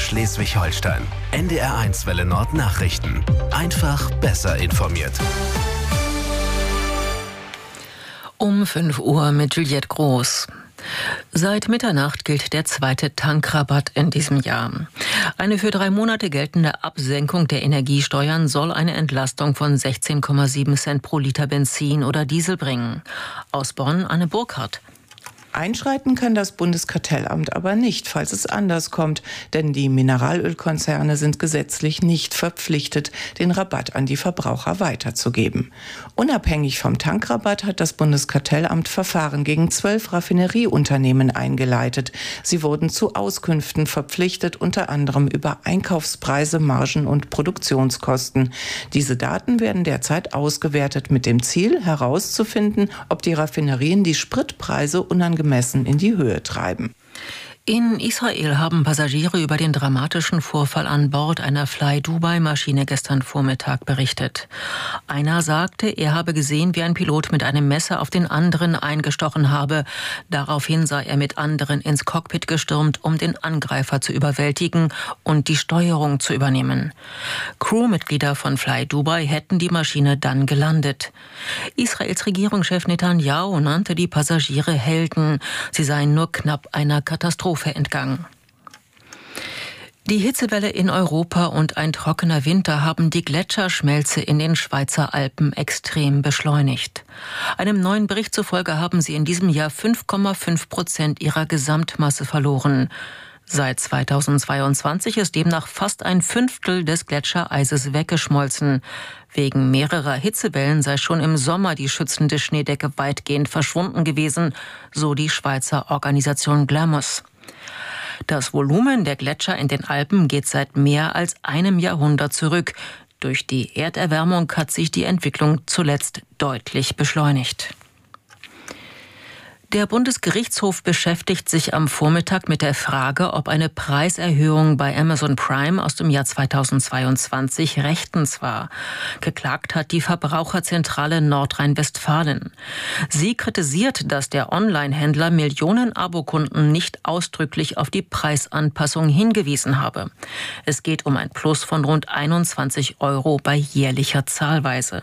Schleswig-Holstein. NDR1 Welle Nord Nachrichten. Einfach besser informiert. Um 5 Uhr mit Juliette Groß. Seit Mitternacht gilt der zweite Tankrabatt in diesem Jahr. Eine für 3 Monate geltende Absenkung der Energiesteuern soll eine Entlastung von 16,7 Cent pro Liter Benzin oder Diesel bringen. Aus Bonn Anne Burkhardt. Einschreiten kann das Bundeskartellamt aber nicht, falls es anders kommt, denn die Mineralölkonzerne sind gesetzlich nicht verpflichtet, den Rabatt an die Verbraucher weiterzugeben. Unabhängig vom Tankrabatt hat das Bundeskartellamt Verfahren gegen 12 Raffinerieunternehmen eingeleitet. Sie wurden zu Auskünften verpflichtet, unter anderem über Einkaufspreise, Margen und Produktionskosten. Diese Daten werden derzeit ausgewertet mit dem Ziel, herauszufinden, ob die Raffinerien die Spritpreise unangemessen in die Höhe treiben. In Israel haben Passagiere über den dramatischen Vorfall an Bord einer Fly-Dubai-Maschine gestern Vormittag berichtet. Einer sagte, er habe gesehen, wie ein Pilot mit einem Messer auf den anderen eingestochen habe. Daraufhin sei er mit anderen ins Cockpit gestürmt, um den Angreifer zu überwältigen und die Steuerung zu übernehmen. Crewmitglieder von Fly-Dubai hätten die Maschine dann gelandet. Israels Regierungschef Netanyahu nannte die Passagiere Helden. Sie seien nur knapp einer Katastrophe entgangen. Die Hitzewelle in Europa und ein trockener Winter haben die Gletscherschmelze in den Schweizer Alpen extrem beschleunigt. Einem neuen Bericht zufolge haben sie in diesem Jahr 5,5% ihrer Gesamtmasse verloren. Seit 2022 ist demnach fast ein Fünftel des Gletschereises weggeschmolzen. Wegen mehrerer Hitzewellen sei schon im Sommer die schützende Schneedecke weitgehend verschwunden gewesen, so die Schweizer Organisation Glamus. Das Volumen der Gletscher in den Alpen geht seit mehr als einem Jahrhundert zurück. Durch die Erderwärmung hat sich die Entwicklung zuletzt deutlich beschleunigt. Der Bundesgerichtshof beschäftigt sich am Vormittag mit der Frage, ob eine Preiserhöhung bei Amazon Prime aus dem Jahr 2022 rechtens war. Geklagt hat die Verbraucherzentrale Nordrhein-Westfalen. Sie kritisiert, dass der Online-Händler Millionen Abokunden nicht ausdrücklich auf die Preisanpassung hingewiesen habe. Es geht um ein Plus von rund 21 € bei jährlicher Zahlweise.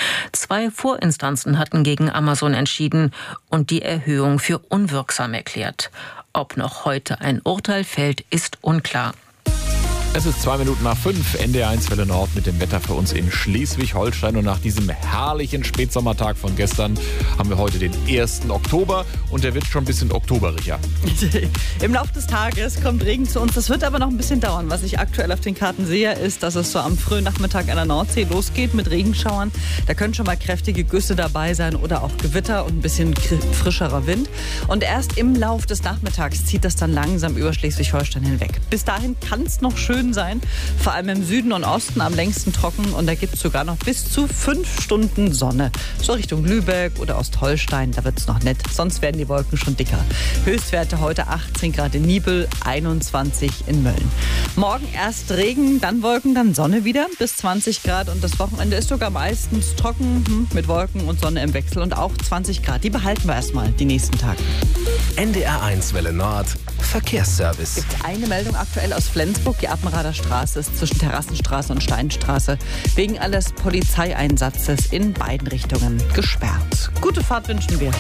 2 Vorinstanzen hatten gegen Amazon entschieden und die Erhöhung für unwirksam erklärt. Ob noch heute ein Urteil fällt, ist unklar. Es ist 5:02, NDR1 Welle Nord mit dem Wetter für uns in Schleswig-Holstein. Und nach diesem herrlichen Spätsommertag von gestern haben wir heute den 1. Oktober und der wird schon ein bisschen oktoberiger. Im Laufe des Tages kommt Regen zu uns. Das wird aber noch ein bisschen dauern. Was ich aktuell auf den Karten sehe, ist, dass es so am frühen Nachmittag an der Nordsee losgeht mit Regenschauern. Da können schon mal kräftige Güsse dabei sein oder auch Gewitter und ein bisschen frischerer Wind. Und erst im Laufe des Nachmittags zieht das dann langsam über Schleswig-Holstein hinweg. Bis dahin kann es noch schön sein, vor allem im Süden und Osten am längsten trocken und da gibt es sogar noch bis zu 5 Stunden Sonne. So Richtung Lübeck oder Ostholstein, da wird es noch nett, sonst werden die Wolken schon dicker. Höchstwerte heute 18 Grad in Niebel, 21 in Mölln. Morgen erst Regen, dann Wolken, dann Sonne wieder bis 20 Grad und das Wochenende ist sogar meistens trocken mit Wolken und Sonne im Wechsel und auch 20 Grad. Die behalten wir erstmal die nächsten Tage. NDR1 Welle Nord Verkehrsservice. Es gibt eine Meldung aktuell aus Flensburg. Die Appenrader Straße ist zwischen Terrassenstraße und Steinstraße wegen eines Polizeieinsatzes in beiden Richtungen gesperrt. Gute Fahrt wünschen wir.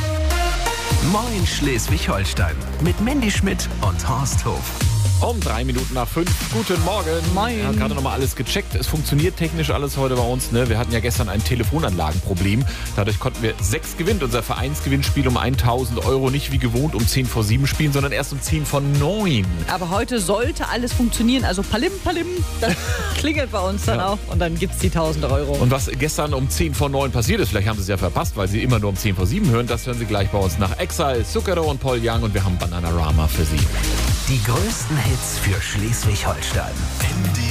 Moin Schleswig-Holstein mit Mandy Schmidt und Horst Hof. Um 5:03. Guten Morgen. Moin. Wir haben gerade nochmal alles gecheckt. Es funktioniert technisch alles heute bei uns. Ne? Wir hatten ja gestern ein Telefonanlagenproblem. Dadurch konnten wir 6 gewinnen. Unser Vereinsgewinnspiel um 1.000 € nicht wie gewohnt um 6:50 spielen, sondern erst um 9:10. Aber heute sollte alles funktionieren. Also Palim, Palim, das klingelt bei uns dann auch und dann gibt es die 1.000 €. Und was gestern um 9:10 passiert ist, vielleicht haben Sie es ja verpasst, weil Sie immer nur um 6:10 hören, das hören Sie gleich bei uns nach Exile, Zucchero und Paul Young und wir haben Bananarama für Sie. Die größten Hits für Schleswig-Holstein.